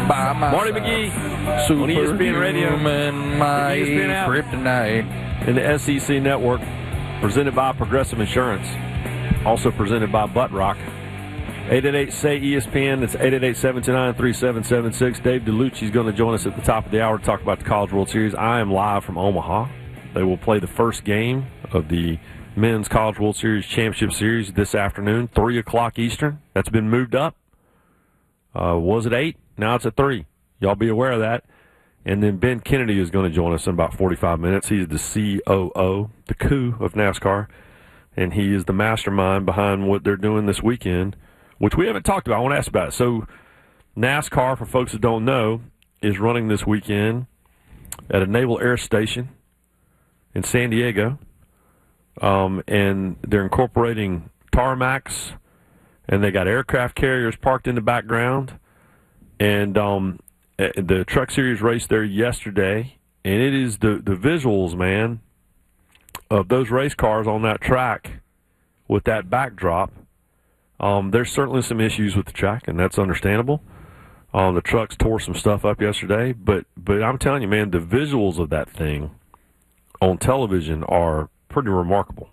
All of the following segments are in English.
by my Marty side. McGee Super on ESPN Radio. and my ESPN app. kryptonite. In the SEC Network, presented by Progressive Insurance, also presented by Butt Rock. 888-SAY-ESPN. It's 888-729-3776. Dave DeLucci is going to join us at the top of the hour to talk about the College World Series. I am live from Omaha. They will play the first game of the Men's College World Series Championship Series this afternoon, 3 o'clock Eastern. That's been moved up. Was it 8? Now it's at 3. Y'all be aware of that. And then Ben Kennedy is going to join us in about 45 minutes. He's the COO, the coup of NASCAR, and he is the mastermind behind what they're doing this weekend, which we haven't talked about. I want to ask about it. So NASCAR, for folks that don't know, is running this weekend at a Naval Air Station in San Diego, and they're incorporating tarmacs, and they got aircraft carriers parked in the background, and the Truck Series race there yesterday, and it is the visuals, man, of those race cars on that track with that backdrop. There's certainly some issues with the track, and that's understandable. The trucks tore some stuff up yesterday, but I'm telling you, man, the visuals of that thing on television are pretty remarkable.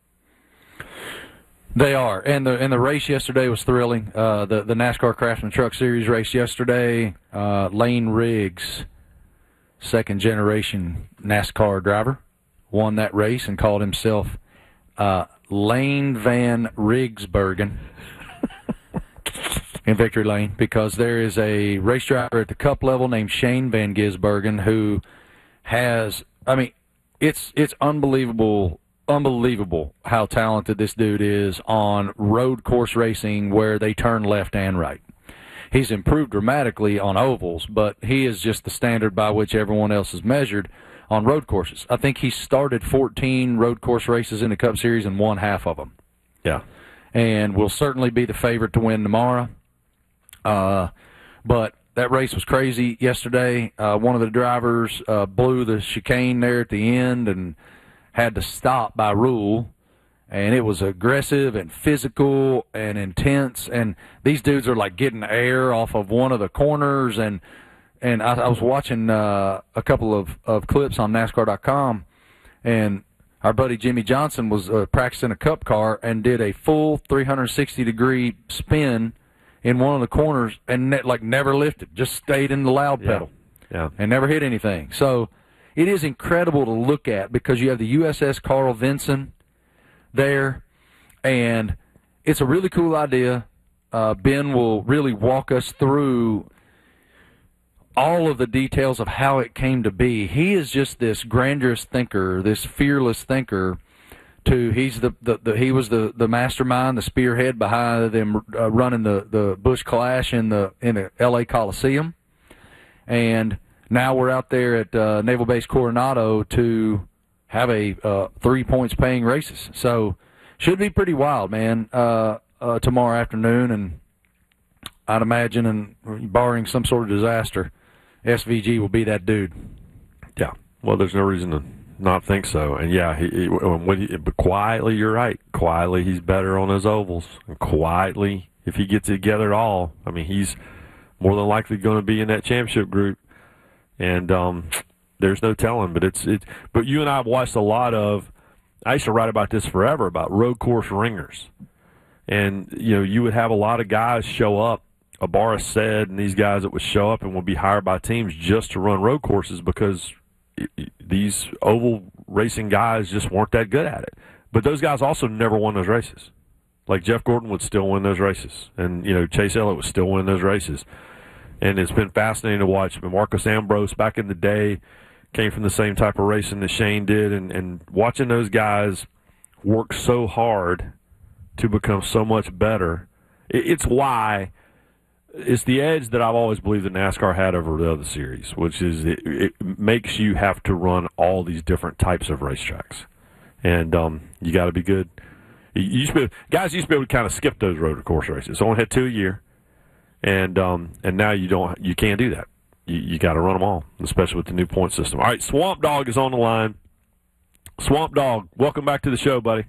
They are, and the race yesterday was thrilling. The NASCAR Craftsman Truck Series race yesterday, Lane Riggs, second generation NASCAR driver, won that race and called himself Lane Van Rigsbergen in Victory Lane, because there is a race driver at the Cup level named Shane Van Gisbergen who has, I mean, it's unbelievable how talented this dude is on road course racing where they turn left and right. He's improved dramatically on ovals, but he is just the standard by which everyone else is measured on road courses. I think he started 14 road course races in the Cup Series and won half of them. Yeah. And will certainly be the favorite to win tomorrow. But that race was crazy yesterday. One of the drivers blew the chicane there at the end and had to stop by rule, and it was aggressive and physical and intense, and these dudes are like getting air off of one of the corners, and I was watching a couple of clips on NASCAR.com, and our buddy Jimmy Johnson was practicing a Cup car and did a full 360-degree spin in one of the corners and never lifted, just stayed in the loud pedal, and never hit anything. So it is incredible to look at because you have the USS Carl Vinson there, and it's a really cool idea. Ben will really walk us through all of the details of how it came to be. He is just this grandiose thinker, this fearless thinker. He was the mastermind, the spearhead behind them running the Busch Clash in the L.A. Coliseum, and now we're out there at Naval Base Coronado to have a 3 points paying races. So should be pretty wild, man, tomorrow afternoon. And I'd imagine, and barring some sort of disaster, SVG will be that dude. Yeah. Well, there's no reason to not think so. And, yeah, but quietly, you're right. Quietly, he's better on his ovals. And quietly, if he gets it together at all, I mean, he's more than likely going to be in that championship group. And there's no telling, but you and I have watched a lot of. I used to write about this forever about road course ringers, and you would have a lot of guys show up, Boris said, and these guys that would show up and would be hired by teams just to run road courses because these oval racing guys just weren't that good at it. But those guys also never won those races. Like Jeff Gordon would still win those races, and Chase Elliott would still win those races. And it's been fascinating to watch. But Marcus Ambrose, back in the day, came from the same type of racing that Shane did. And watching those guys work so hard to become so much better, it's the edge that I've always believed that NASCAR had over the other series, which is it makes you have to run all these different types of racetracks. And you got to be good. Guys used to be able to kind of skip those road course races. Only had 2 a year. And now you can't do that. You got to run them all, especially with the new point system. All right, Swamp Dog is on the line. Swamp Dog, welcome back to the show, buddy.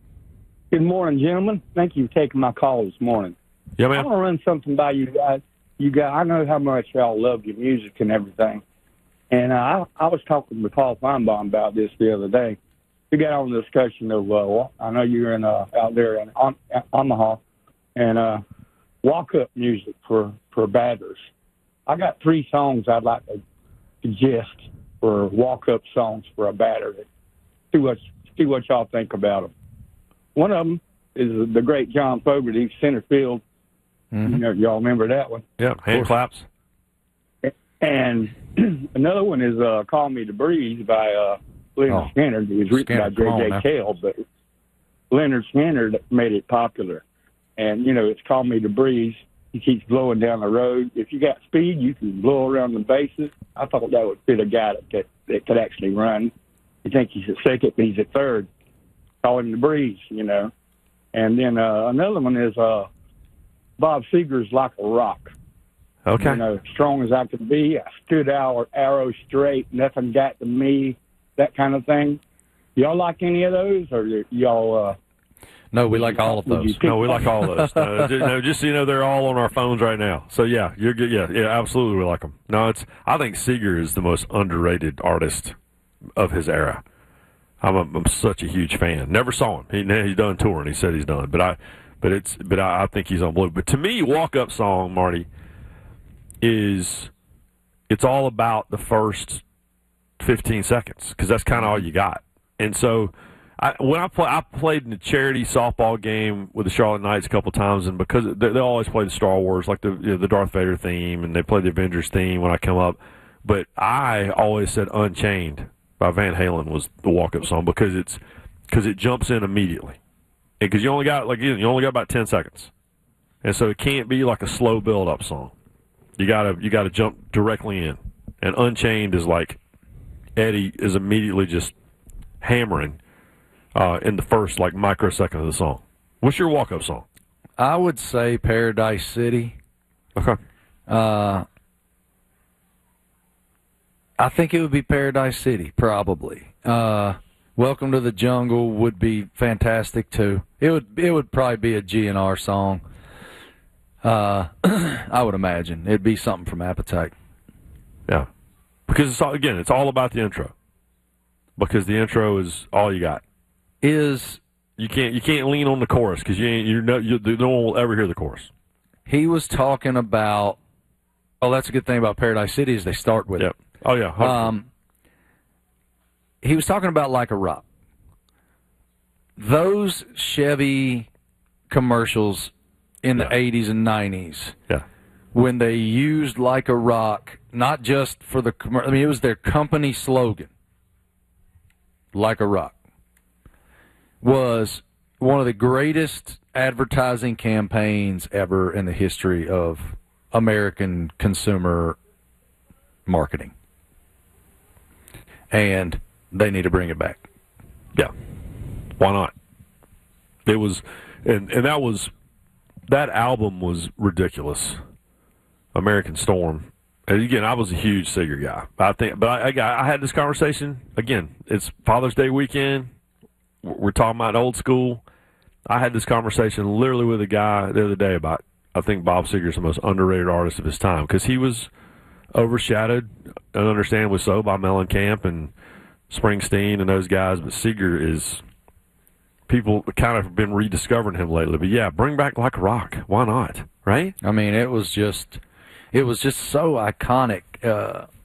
Good morning, gentlemen. Thank you for taking my call this morning. Yeah, man. I want to run something by you guys. I know how much y'all love your music and everything. And I was talking with Paul Feinbaum about this the other day. We got on the discussion of, I know you're out there in Omaha, and walk-up music for batters. I got 3 songs I'd like to suggest for walk-up songs for a batter. See what y'all think about them. One of them is the great John Fogerty, center field. Mm-hmm. Y'all remember that one? Yeah, hand claps. And another one is Call Me the Breeze by Leonard Skinner. It was written by J.J. Cale, but Leonard Skinner made it popular. And, it's Call Me the Breeze. He keeps blowing down the road. If you got speed, you can blow around the bases. I thought that would fit a guy that could actually run. You think he's at second, but he's at third. Call him the Breeze, And then another one is Bob Seger's Like a Rock. Okay. Strong as I could be. I stood out, arrow straight, nothing got to me, that kind of thing. Y'all like any of those, or y'all... No, we like all of those. No, we like all of those. No, just so you know, they're all on our phones right now. So yeah, you're good. Yeah, absolutely, we like them. No, I think Seeger is the most underrated artist of his era. I'm such a huge fan. Never saw him. He's done touring. He said he's done, but I think he's on blue. But to me, walk up song, Marty, it's all about the first 15 seconds because that's kind of all you got. And so. I played in a charity softball game with the Charlotte Knights a couple times, and because they always play the Star Wars, like the Darth Vader theme, and they play the Avengers theme when I come up. But I always said "Unchained" by Van Halen was the walk-up song because it jumps in immediately, because you only got about 10 seconds, and so it can't be like a slow build-up song. You gotta jump directly in, and "Unchained" is like Eddie is immediately just hammering. In the first microsecond of the song. What's your walk-up song? I would say Paradise City. Okay. I think it would be Paradise City, probably. Welcome to the Jungle would be fantastic too. It would probably be a GNR song. I would imagine it'd be something from Appetite. Yeah, because it's all about the intro. Because the intro is all you got. You can't lean on the chorus because no one will ever hear the chorus. He was talking about. Oh, that's a good thing about Paradise City is they start with it. Oh yeah. He was talking about Like a Rock. Those Chevy commercials in the 80s and 90s. Yeah. When they used Like a Rock, not just for the commercial. I mean, it was their company slogan. Like a Rock. Was one of the greatest advertising campaigns ever in the history of American consumer marketing. And they need to bring it back. Yeah. Why not? It was, and that album was ridiculous. American Storm. And again, I was a huge Seeger guy. I had this conversation, again, it's Father's Day weekend. We're talking about old school. I had this conversation literally with a guy the other day about, I think Bob Seger's the most underrated artist of his time because he was overshadowed, and understandably so, by Mellencamp and Springsteen and those guys. But Seger is, people kind of have been rediscovering him lately. But yeah, bring back Like a Rock. Why not? Right? I mean, it was just so iconic.